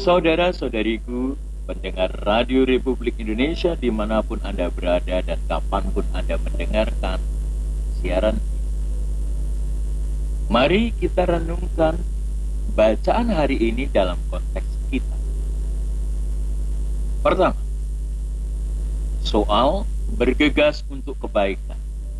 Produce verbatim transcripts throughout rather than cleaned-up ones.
Saudara-saudariku, pendengar Radio Republik Indonesia dimanapun Anda berada dan kapanpun Anda mendengarkan siaran ini. Mari kita renungkan bacaan hari ini dalam konteks kita. Pertama, soal bergegas untuk kebaikan.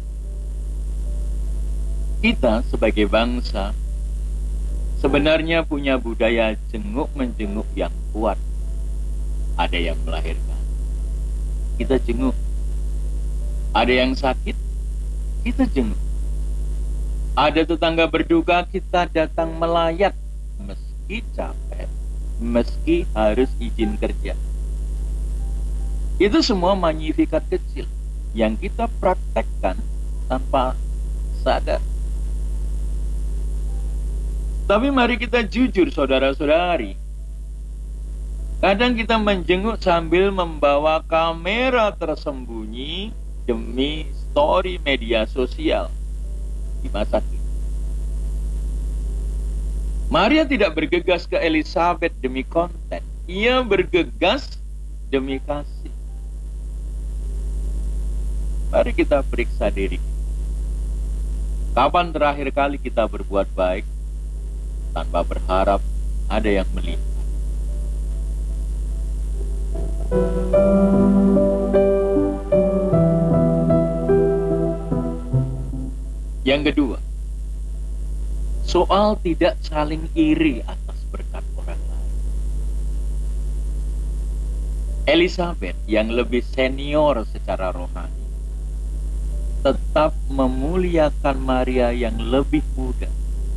Kita sebagai bangsa sebenarnya punya budaya jenguk-menjenguk yang kuat. Ada yang melahirkan, kita jenguk. Ada yang sakit, kita jenguk. Ada tetangga berduka, kita datang melayat. Meski capek, meski harus izin kerja. Itu semua magnifikat kecil yang kita praktekkan tanpa sadar. Tapi mari kita jujur, saudara-saudari. Kadang kita menjenguk sambil membawa kamera tersembunyi demi story media sosial di masa kini. Maria tidak bergegas ke Elizabeth demi konten. Ia bergegas demi kasih. Mari kita periksa diri. Kapan terakhir kali kita berbuat baik tanpa berharap ada yang melihat? Yang kedua, soal tidak saling iri atas berkat orang lain. Elizabeth yang lebih senior secara rohani tetap memuliakan Maria yang lebih muda.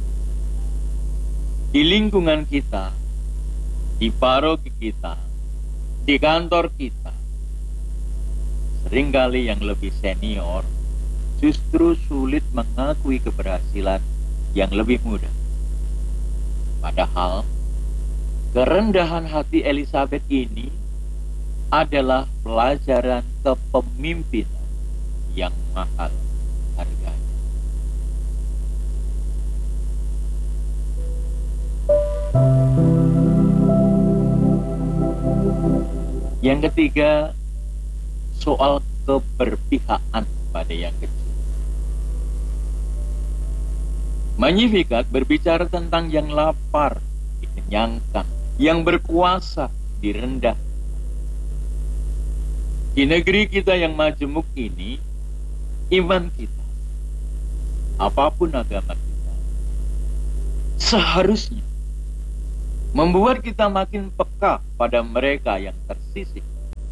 Di lingkungan kita, di paroki kita, di kantor kita, seringkali yang lebih senior justru sulit mengakui keberhasilan yang lebih muda. Padahal, kerendahan hati Elizabeth ini adalah pelajaran kepemimpinan yang mahal harganya. Yang ketiga, soal keberpihakan pada yang kecil. Magnificat berbicara tentang yang lapar, dikenyangkan, yang berkuasa, direndah. Di negeri kita yang majemuk ini, iman kita, apapun agama kita, seharusnya membuat kita makin peka pada mereka yang tersisih.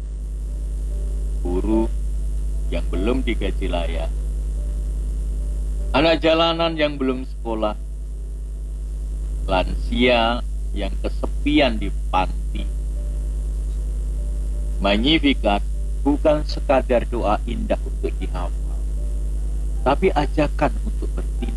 Buruh yang belum digaji layak, anak jalanan yang belum sekolah, lansia yang kesepian di panti. Magnificat bukan sekadar doa indah untuk dihafal, tapi ajakan untuk bertindak.